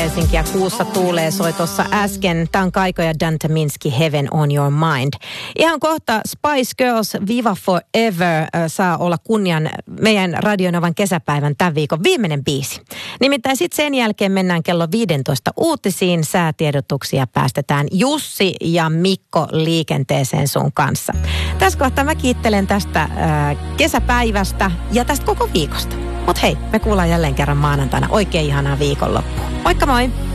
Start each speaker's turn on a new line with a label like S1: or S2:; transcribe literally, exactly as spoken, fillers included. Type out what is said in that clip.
S1: Helsinkiä kuussa tuulee soi tuossa äsken. Tämä on Kaiko ja Dante Minsky, Heaven on your mind. Ihan kohta Spice Girls Viva Forever äh, saa olla kunnian meidän Radionovan kesäpäivän tämän viikon viimeinen biisi. Nimittäin sitten sen jälkeen mennään kello viisitoista uutisiin. Säätiedotuksia päästetään Jussi ja Mikko liikenteeseen sun kanssa. Tässä kohtaa mä kiittelen tästä äh, kesäpäivästä ja tästä koko viikosta. Mut hei, me kuullaan jälleen kerran maanantaina. Oikein ihanaa viikonloppua. Moikka moi!